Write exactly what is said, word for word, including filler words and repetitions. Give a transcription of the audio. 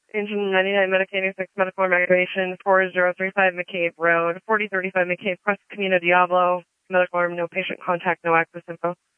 Engine ninety-nine, Medicaid eighty-six, medical evacuation, four zero three five McCabe Road, forty thirty-five McCabe, Crest Camino Diablo, medical arm, no patient contact, no access info.